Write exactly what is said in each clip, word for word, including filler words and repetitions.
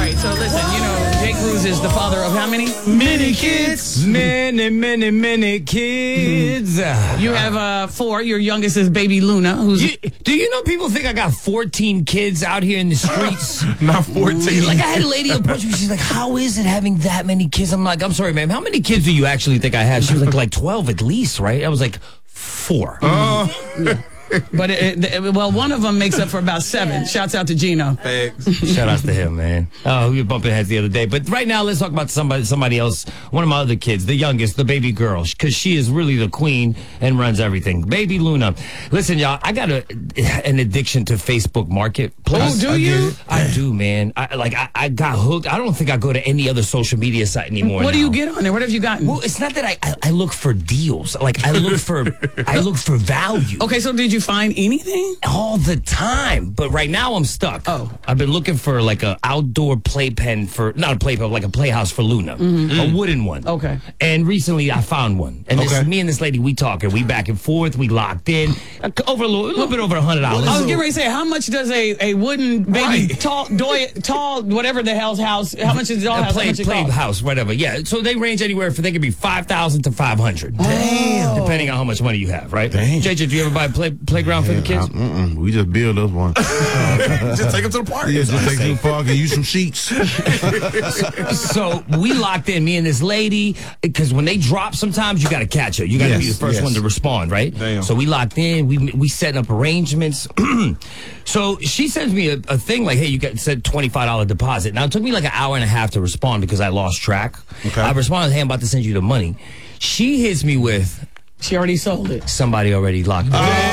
right, so listen, you know, Jay Cruz is the father of how many? Many kids. Many, many, many kids. You have uh, four. Your youngest is baby Luna. Who's You, do you know people think I got fourteen kids out here in the streets? Not fourteen. Like, I had a lady approach me. She's like, how is it having that many kids? I'm like, I'm sorry, ma'am. How many kids do you actually think I have? She was like, like twelve at least, right? I was like, four. Uh, yeah. But it, it, well, one of them makes up for about seven. Yeah. Shouts out to Gino. Thanks. Shout outs to him, man. Oh, we were bumping heads the other day. But right now, let's talk about somebody, somebody else. One of my other kids, the youngest, the baby girl, because she is really the queen and runs everything. Baby Luna. Listen, y'all, I got a, an addiction to Facebook Marketplace. Oh, do you? I do, man. I like. I, I got hooked. I don't think I go to any other social media site anymore. What now. do you get on there? What have you gotten? Well, it's not that I, I I look for deals. Like I look for I look for value. Okay, so did you find anything? All the time, but right now I'm stuck. Oh, I've been looking for like a outdoor playpen for not a playpen, like a playhouse for Luna, mm-hmm. a wooden one. Okay. And recently I found one, and this, okay. me and this lady we talking, we back and forth, we locked in over a little, a little bit over a hundred dollars. I was getting ready to say, how much does a, a wooden baby Right. tall doy, tall whatever the hell's house? How much is the doll A house? play, how much it play cost? house, whatever. Yeah, so they range anywhere from they could be five thousand to five hundred. Damn. Depending on how much money you have, right? Damn. J J, do you ever buy a play, playground for the kids? I, mm-mm, we just build us one. Just take them to the park. Yeah, just take to the park and use some sheets. So we locked in, me and this lady, because when they drop, sometimes you got to catch her. You got to Yes, be the first yes. one to respond, right? Damn. So we locked in. We we setting up arrangements. So she sends me a, a thing like, hey, you got said twenty-five dollars deposit. Now it took me like an hour and a half to respond because I lost track. Okay. I responded, hey, I'm about to send you the money. She hits me with, She already sold it. somebody already locked in.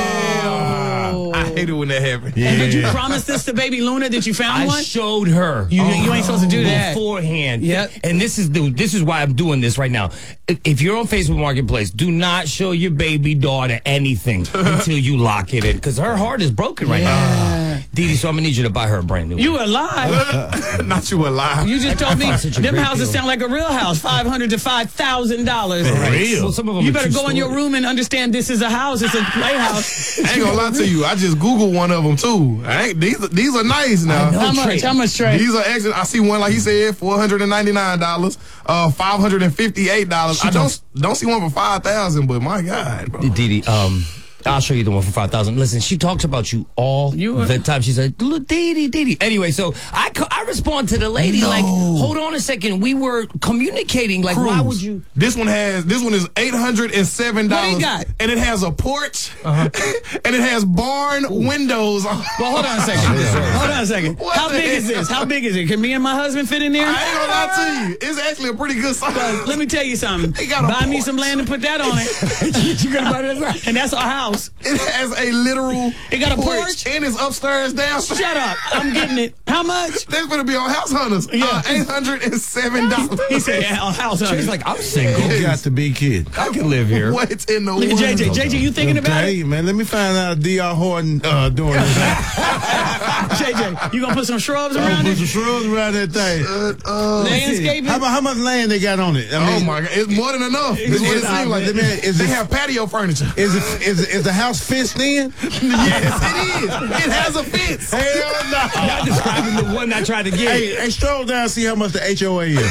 I hate it when that happens. And did you promise this to baby Luna that you found I one? showed her. You- you ain't supposed to do that. beforehand. Yep. And this is the this is why I'm doing this right now. If, if you're on Facebook Marketplace, do not show your baby daughter anything until you lock it in, because her heart is broken right now. Didi, so I'm gonna need you to buy her a brand new. You one. alive? Not you alive. You just told me such a them great houses deal. sound like a real house, five hundred to five thousand dollars. Well, some of them You are better go in your two-story. room and understand this is a house. It's a playhouse. I ain't gonna lie to you. I just Googled one of them too. I ain't, these these are nice now. I know. How much? Trey. How much, Trey? These are extra. I see one like he said, four hundred and ninety nine dollars, uh, five hundred and fifty eight dollars. I don't don't see one for five thousand, but my God, bro. Didi, um, I'll show you the one for five thousand. Listen, she talks about you all You are- the time. She's like, look, Didi, Didi. Anyway, so I, co- I respond to the lady No. like, hold on a second. We were communicating. Like, why would you? This one has this one is eight hundred and seven dollars. What he got? And it has a porch, and it has barn windows. On. Well, hold on a second. Hold on a second. What How the big is hell? this? How big is it? Can me and my husband fit in there? I ain't gonna lie to you. It's actually a pretty good size. Let me tell you something. He got a Buy me porch. some land and put that on it. You gonna buy that? And that's our house. It has a literal. It got a porch? and it's upstairs, downstairs. Shut up. I'm getting it. How much? They're gonna be on House Hunters. Yeah. Uh, eight hundred and seven dollars. He said, yeah, our house. She's like, I'm single. You got to be kid. I can live here. What in the Look at world? J J. J J, you thinking about Hey, it? man, let me find out D R Horton uh, doing this. J J, you gonna put some shrubs around Put it? some shrubs around that thing. Uh, uh, Landscaping? How, about, how much land they got on it? I oh mean, my God, it's more than enough. It's what it is- seems like. I mean, is they it- have patio furniture. Is it is it, is the house fenced in? Yes, it is. It has a fence. Hell no. Y'all describing the one I tried to get. Hey, hey, stroll down and see how much the H O A is.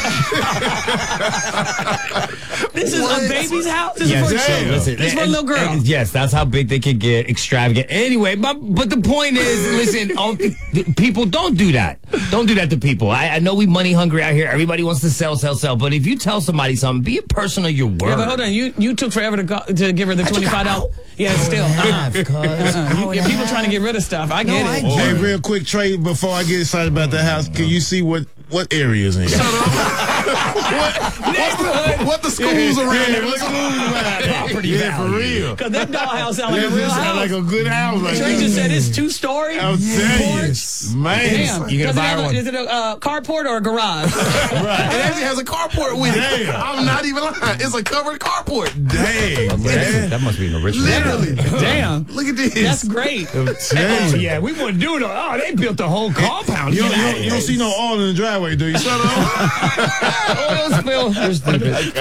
This is What? a baby's house? This Yes, is for, so listen, this is for a and- little girl. and yes, that's how big they can get, extravagant. Anyway, but but the point is, listen, all, th- people don't do that. Don't do that to people. I, I know we money hungry out here. Everybody wants to sell, sell, sell. But if you tell somebody something, be a person of your word. Yeah, but hold on. You you took forever to go, to give her the took twenty-five dollars. an Yeah, still. Uh-uh. Because Uh-uh. You, yeah, people trying to get rid of stuff. I get No, it. I Hey, real quick, Trey, before I get excited about that house, can you see what, what area is in? what, what the schools around here? property Yeah, for value. real. Because that dollhouse sound like Yeah, a real this sound house. like a good house. Like Trey that. just said it's two story. I'm telling you, man. Damn. You gonna Does it buy have her a- one? Is it a uh, carport or a garage? It actually has a carport with it. Damn. I'm not even lying. It's a covered carport. Dang, man. That must be an original. Literally. Damn. Look at this. That's great. Oh, yeah, we wouldn't do it. Oh, they built the whole compound. You don't, you, don't, you don't see no oil in the driveway, do you? Shut up. oil spill.